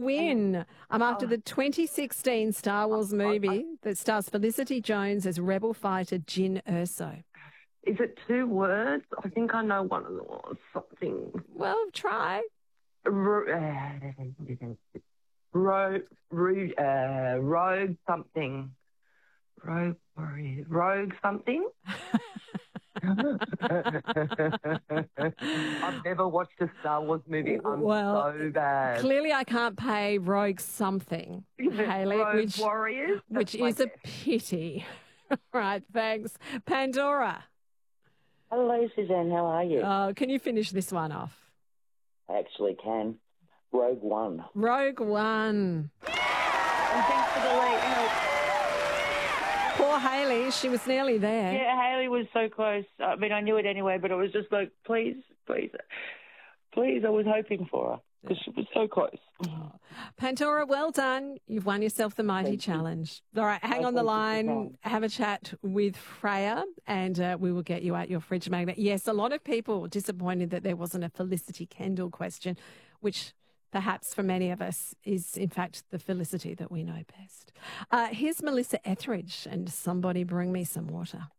win. I'm after the 2016 Star Wars movie that stars Felicity Jones as rebel fighter Jyn Erso. Is it 2 words? I think I know one of them. Something. Well, try. Rogue something. Rogue warrior. Rogue something? I've never watched a Star Wars movie. I'm so bad. Clearly I can't pay Rogue something, Hayley, Rogue Warriors? which is a pity. Right, thanks. Pandora. Hello, Suzanne. How are you? Oh, can you finish this one off? I actually can. Rogue One. Rogue One. And thanks for the late help. Poor Hayley, she was nearly there. Yeah, Hayley was so close. I mean, I knew it anyway, but it was just like, please, please, please. I was hoping for her because she was so close. Oh. Pandora, well done. You've won yourself the Mighty Challenge. All right, hang on the line, have a chat with Freya, and we will get you out your fridge magnet. Yes, a lot of people were disappointed that there wasn't a Felicity Kendall question, which perhaps for many of us is, in fact, the Felicity that we know best. Here's Melissa Etheridge and Somebody Bring Me Some Water.